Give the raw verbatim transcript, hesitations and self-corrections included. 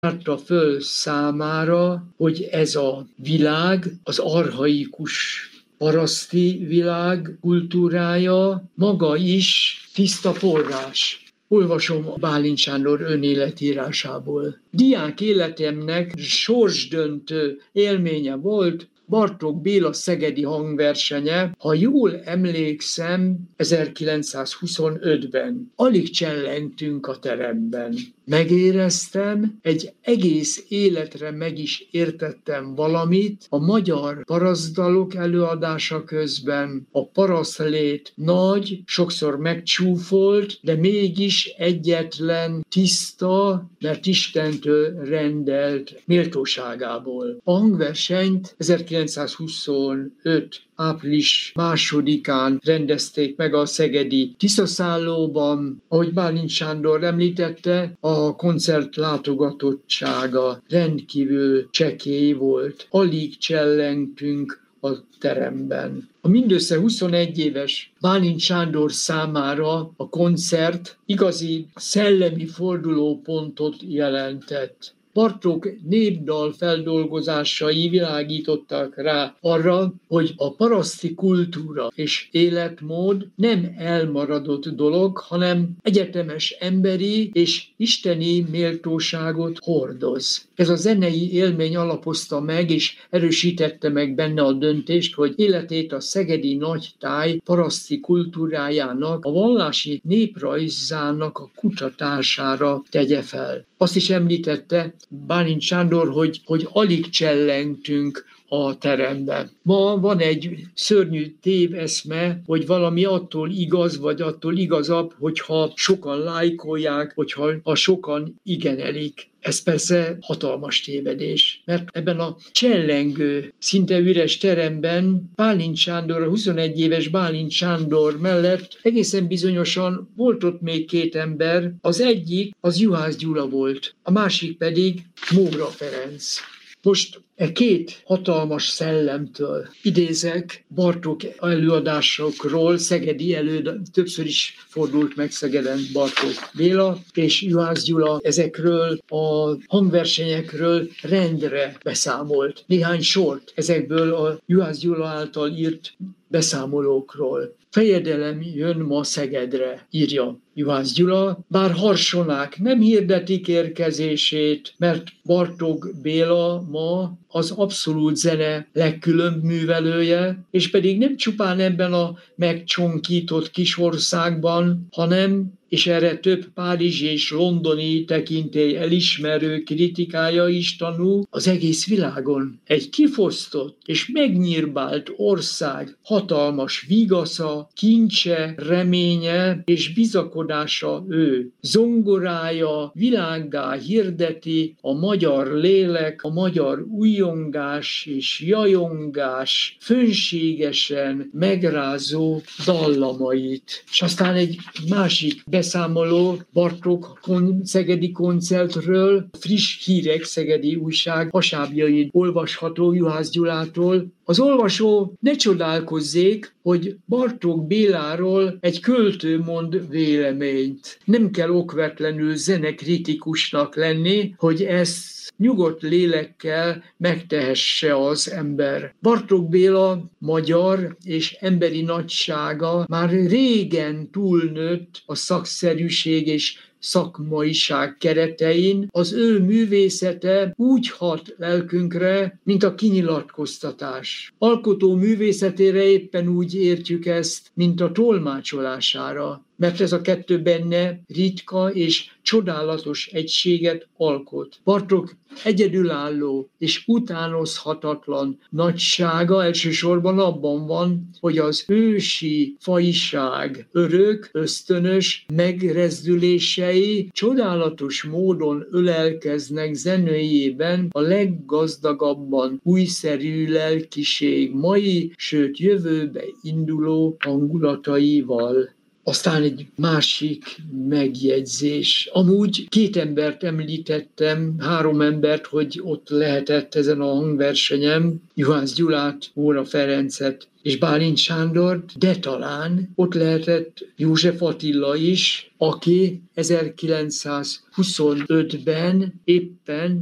tárta föl számára, hogy ez a világ, az archaikus paraszti világ kultúrája maga is tiszta forrás. Olvasom Bálint Sándor önéletírásából. Diák életemnek sorsdöntő élménye volt Bartók Béla szegedi hangversenye, ha jól emlékszem, ezerkilencszázhuszonötben. Alig csellengtünk a teremben. Megéreztem, egy egész életre meg is értettem valamit a magyar parasztdalok előadása közben. A parasztlét nagy, sokszor megcsúfolt, de mégis egyetlen, tiszta, mert Istentől rendelt méltóságából. A hangversenyt ezerkilencszázhuszonöt április másodikán rendezték meg a szegedi Tiszaszállóban. Ahogy Bálint Sándor említette, a koncert látogatottsága rendkívül csekély volt. Alig csellengtünk a teremben. A mindössze huszonegy éves Bálint Sándor számára a koncert igazi szellemi fordulópontot jelentett. Bartók népdal feldolgozásai világítottak rá arra, hogy a paraszti kultúra és életmód nem elmaradott dolog, hanem egyetemes emberi és isteni méltóságot hordoz. Ez a zenei élmény alapozta meg és erősítette meg benne a döntést, hogy életét a szegedi nagytáj paraszti kultúrájának, a vallási néprajzának a kutatására tegye fel. Azt is említette Bálint Sándor, hogy, hogy alig csellengtünk a teremben. Ma van egy szörnyű téveszme, hogy valami attól igaz, vagy attól igazabb, hogyha sokan lájkolják, hogyha ha sokan igenelik. Ez persze hatalmas tévedés, mert ebben a csellengő, szinte üres teremben Bálint Sándor, a huszonegy éves Bálint Sándor mellett egészen bizonyosan volt ott még két ember, az egyik az Juhász Gyula volt, a másik pedig Móra Ferenc. Most e két hatalmas szellemtől idézek Bartók előadásokról, szegedi előadás, többször is fordult meg Szegeden Bartók Béla, és Juhász Gyula ezekről a hangversenyekről rendre beszámolt. Néhány sort ezekből a Juhász Gyula által írt beszámolókról. Fejedelem jön ma Szegedre, írja Juhász Gyula, bár harsonák nem hirdetik érkezését, mert Bartók Béla ma az abszolút zene legkülönbb művelője, és pedig nem csupán ebben a megcsonkított kis országban, hanem, és erre több párizsi és londoni tekintély elismerő kritikája is tanul, az egész világon egy kifosztott és megnyírbált ország hatalmas vigasza, kincse, reménye és bizakodása ő. Zongorája világgá hirdeti a magyar lélek, a magyar újongás és jajongás fönségesen megrázó dallamait. És aztán egy másik beszámoló Bartók kon- szegedi koncertről, friss hírek szegedi újság hasábjain olvasható Juhász Gyulától. Az olvasó ne csodálkozzék, hogy Bartók Béláról egy költő mond véleményt. Nem kell okvetlenül zenekritikusnak lenni, hogy ezt nyugodt lélekkel megtehesse az ember. Bartók Béla magyar és emberi nagysága már régen túlnőtt a szakszerűség és szakmaiság keretein, az ő művészete úgy hat lelkünkre, mint a kinyilatkoztatás. Alkotó művészetére éppen úgy értjük ezt, mint a tolmácsolására, mert ez a kettő benne ritka és csodálatos egységet alkot. Bartók egyedülálló és utánozhatatlan nagysága elsősorban abban van, hogy az ősi fajiság örök, ösztönös megrezdülései csodálatos módon ölelkeznek zenéjében a leggazdagabban újszerű lelkiség mai, sőt jövőbe induló hangulataival. Aztán egy másik megjegyzés. Amúgy két embert említettem, három embert, hogy ott lehetett ezen a hangversenyen, Juhász Gyulát, Móra Ferencet és Bálint Sándort, de talán ott lehetett József Attila is, aki ezerkilencszázhuszonötben éppen